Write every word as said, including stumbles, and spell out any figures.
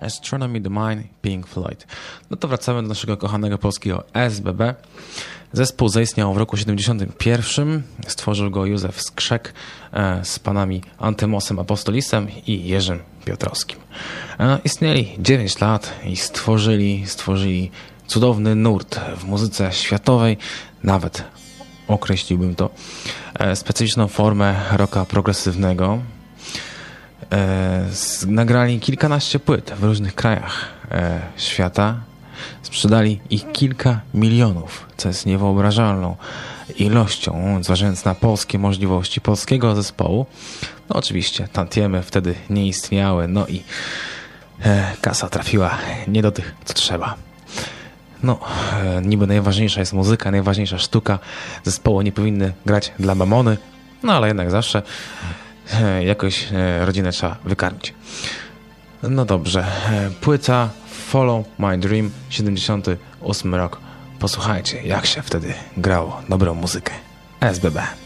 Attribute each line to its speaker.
Speaker 1: Astronomy the Mine, Pink Floyd. No to wracamy do naszego kochanego polskiego S B B. Zespół zaistniał w roku siedemdziesiątym pierwszym. Stworzył go Józef Skrzek e, z panami Antymosem Apostolisem i Jerzym Piotrowskim. E, istnieli dziewięć lat i stworzyli, stworzyli cudowny nurt w muzyce światowej, nawet określiłbym to, e, specyficzną formę rocka progresywnego. E, z, nagrali kilkanaście płyt w różnych krajach e, świata. Sprzedali ich kilka milionów, co jest niewyobrażalną ilością, zważając na polskie możliwości polskiego zespołu. No oczywiście tantiemy wtedy nie istniały, no i e, kasa trafiła nie do tych, co trzeba. No, e, niby najważniejsza jest muzyka, najważniejsza sztuka. Zespoły nie powinny grać dla mamony, no ale jednak zawsze e, jakoś e, rodzinę trzeba wykarmić. No dobrze, e, płyta Follow My Dream, siedemdziesiąty ósmy rok. Posłuchajcie, jak się wtedy grało dobrą muzykę. S B B.